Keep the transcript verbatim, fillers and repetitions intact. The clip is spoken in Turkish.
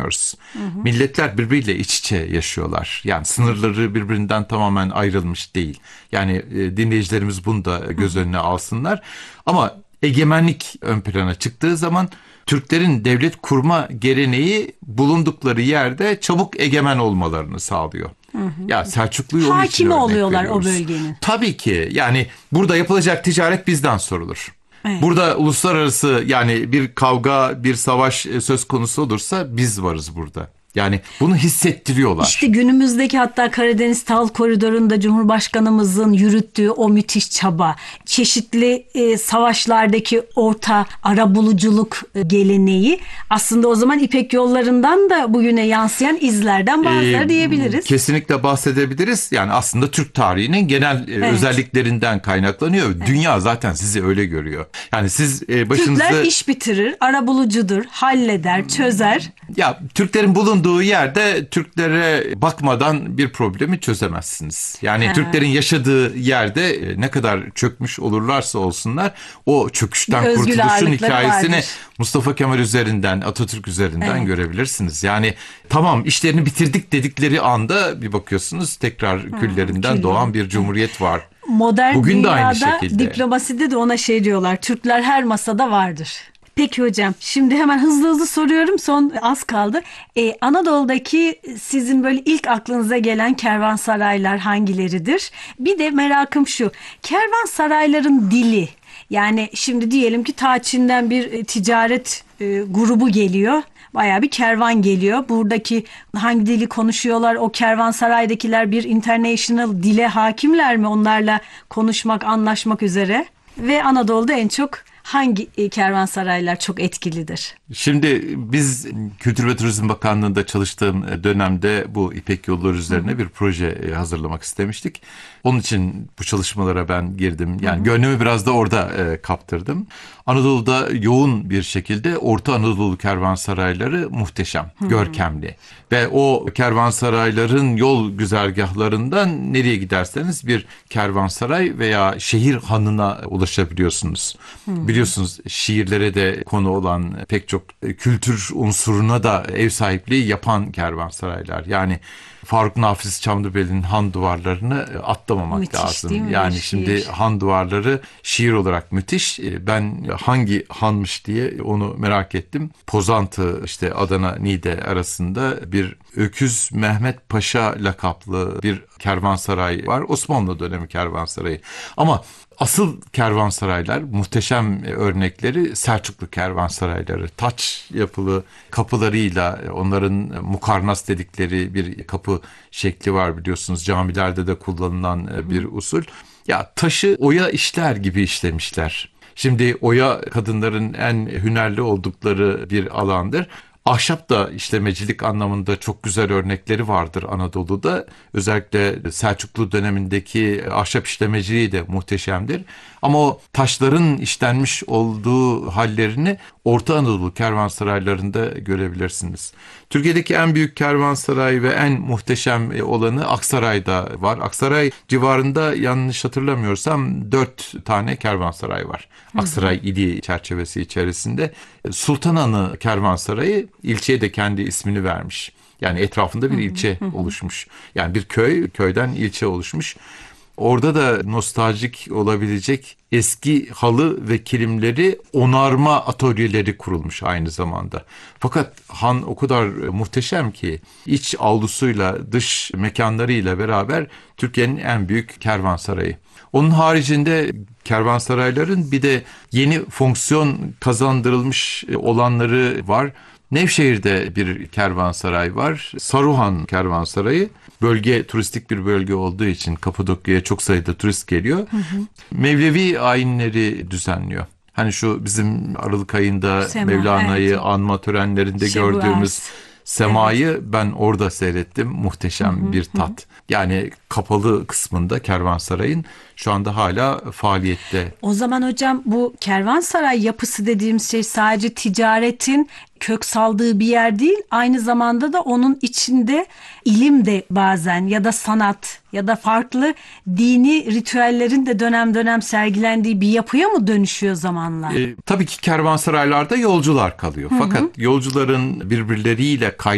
yaşamıyoruz. Hı hı. Milletler birbiriyle iç içe yaşıyorlar. Yani sınırları birbirinden tamamen ayrılmış değil. Yani e, dinleyicilerimiz bunu da göz önüne alsınlar. Ama egemenlik ön plana çıktığı zaman Türklerin devlet kurma geleneği bulundukları yerde çabuk egemen olmalarını sağlıyor. Hı hı. Ya Selçuklu yolu için hakimi oluyorlar veriyoruz. O bölgenin. Tabii ki yani burada yapılacak ticaret bizden sorulur. Evet. Burada uluslararası yani bir kavga, bir savaş söz konusu olursa biz varız burada. Yani bunu hissettiriyorlar. İşte günümüzdeki hatta Karadeniz Tahıl Koridoru'nda Cumhurbaşkanımızın yürüttüğü o müthiş çaba, çeşitli e, savaşlardaki orta arabuluculuk e, geleneği aslında o zaman İpek yollarından da bugüne yansıyan izlerden bazıları ee, diyebiliriz. Kesinlikle bahsedebiliriz. Yani aslında Türk tarihinin genel e, evet. özelliklerinden kaynaklanıyor. Evet. Dünya zaten sizi öyle görüyor. Yani siz e, başınızda... Türkler iş bitirir, arabulucudur, halleder, çözer. Ya Türklerin bulunduğu yerde Türklere bakmadan bir problemi çözemezsiniz. Yani He. Türklerin yaşadığı yerde ne kadar çökmüş olurlarsa olsunlar o çöküşten kurtuluşun hikayesini vardır. Mustafa Kemal üzerinden, Atatürk üzerinden evet. görebilirsiniz. Yani tamam işlerini bitirdik dedikleri anda bir bakıyorsunuz tekrar ha, küllerinden külleri. doğan bir cumhuriyet var. Modern Bugün dünyada de aynı şekilde. Diplomaside de ona şey diyorlar. Türkler her masada vardır. Peki hocam, şimdi hemen hızlı hızlı soruyorum, son az kaldı. Ee, Anadolu'daki sizin böyle ilk aklınıza gelen kervansaraylar hangileridir? Bir de merakım şu, kervansarayların dili, yani şimdi diyelim ki ta Çin'den bir e, ticaret e, grubu geliyor. Bayağı bir kervan geliyor. Buradaki hangi dili konuşuyorlar? O kervansaraydakiler bir international dile hakimler mi? Onlarla konuşmak, anlaşmak üzere. Ve Anadolu'da en çok hangi kervansaraylar çok etkilidir? Şimdi biz Kültür ve Turizm Bakanlığı'nda çalıştığım dönemde bu İpek Yolları üzerine hı hı. bir proje hazırlamak istemiştik. Onun için bu çalışmalara ben girdim. Yani hı hı. gönlümü biraz da orada e, kaptırdım. Anadolu'da yoğun bir şekilde Orta Anadolu kervansarayları muhteşem, hı hı. görkemli. Ve o kervansarayların yol güzergahlarından nereye giderseniz bir kervansaray veya şehir hanına ulaşabiliyorsunuz. Hı hı. Biliyorsunuz şiirlere de konu olan pek çok kültür unsuruna da ev sahipliği yapan kervansaraylar. Yani Faruk Nafiz Çamlıbel'in han duvarlarını atlamamak müthiş, lazım. Yani şiir. Şimdi han duvarları şiir olarak müthiş. Ben hangi hanmış diye onu merak ettim. Pozantı işte Adana Niğde arasında bir Öküz Mehmet Paşa lakaplı bir kervansaray var. Osmanlı dönemi kervansarayı. Ama asıl kervansaraylar, muhteşem örnekleri Selçuklu kervansarayları. Taç yapılı kapılarıyla, onların mukarnas dedikleri bir kapı şekli var biliyorsunuz. Camilerde de kullanılan bir usul. Ya taşı oya işler gibi işlemişler. Şimdi oya kadınların en hünerli oldukları bir alandır. Ahşap da işlemecilik anlamında çok güzel örnekleri vardır Anadolu'da. Özellikle Selçuklu dönemindeki ahşap işlemeciliği de muhteşemdir. Ama o taşların işlenmiş olduğu hallerini Orta Anadolu kervansaraylarında görebilirsiniz. Türkiye'deki en büyük kervansaray ve en muhteşem olanı Aksaray'da var. Aksaray civarında yanlış hatırlamıyorsam dört tane kervansaray var. Aksaray ili çerçevesi içerisinde. Sultananı Kervansarayı ilçeye de kendi ismini vermiş. Yani etrafında bir ilçe oluşmuş. Yani bir köy, köyden ilçe oluşmuş. Orada da nostaljik olabilecek eski halı ve kilimleri onarma atölyeleri kurulmuş aynı zamanda. Fakat han o kadar muhteşem ki iç avlusuyla dış mekanlarıyla beraber Türkiye'nin en büyük kervansarayı. Onun haricinde kervansarayların bir de yeni fonksiyon kazandırılmış olanları var. Nevşehir'de bir kervansaray var. Saruhan Kervansarayı. Bölge turistik bir bölge olduğu için Kapadokya'ya çok sayıda turist geliyor. Hı hı. Mevlevi ayinleri düzenliyor. Hani şu bizim Aralık ayında Sema, Mevlana'yı evet. anma törenlerinde Şebu gördüğümüz Ers. Semayı evet. ben orada seyrettim. Muhteşem hı hı, bir tat. Hı. Yani kapalı kısmında kervansarayın şu anda hala faaliyette. O zaman hocam bu kervansaray yapısı dediğimiz şey sadece ticaretin kök saldığı bir yer değil. Aynı zamanda da onun içinde ilim de bazen ya da sanat ya da farklı dini ritüellerin de dönem dönem sergilendiği bir yapıya mı dönüşüyor zamanla? E, tabii ki kervansaraylarda yolcular kalıyor. Hı hı. Fakat yolcuların birbirleriyle kaynaştığı